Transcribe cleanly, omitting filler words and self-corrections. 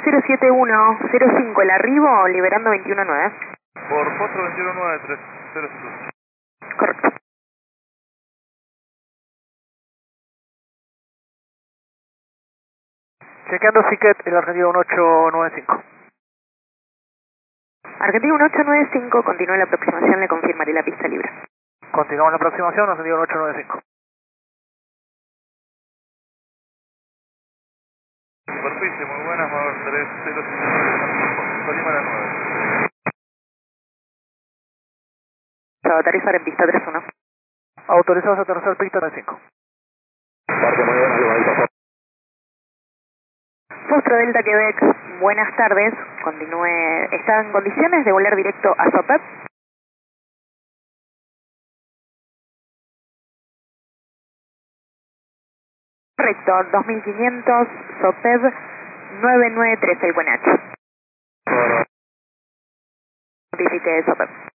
07105 el arribo, liberando 219. Por Potro 219, 300. Correcto. Chequeando Sicket, el Argentino 1895. Argentino 1895, continúa la aproximación, le confirmaré la pista libre. Continuamos la aproximación, Argentino 1895. Superficie, muy buenas, mover 3059, Colima a la 9. Se va a aterrizar en pista 31. Autorizados a aterrizar pista 95. Parte muy buena, levanta. Fostro Delta Quebec, buenas tardes. Continúe. ¿Está en condiciones de volar directo a Sopep? Correcto, 2500, Sopep 993, el buen H. Notifique de Sopep.